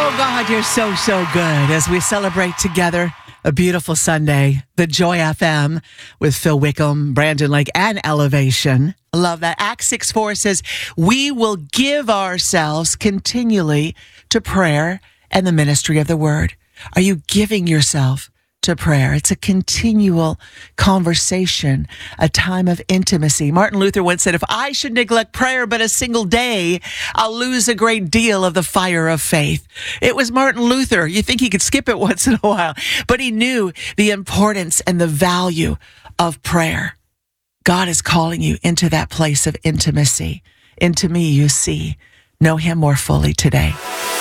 Oh, God, you're so, so good as we celebrate together a beautiful Sunday, the Joy FM with Phil Wickham, Brandon Lake, and Elevation. I love that. Acts 6:4 says, we will give ourselves continually to prayer and the ministry of the word. Are you giving yourself to prayer? It's a continual conversation, a time of intimacy. Martin Luther once said, if I should neglect prayer but a single day, I'll lose a great deal of the fire of faith. It was Martin Luther. You think he could skip it once in a while, but he knew the importance and the value of prayer. God is calling you into that place of intimacy. Into me, you see. Know him more fully today.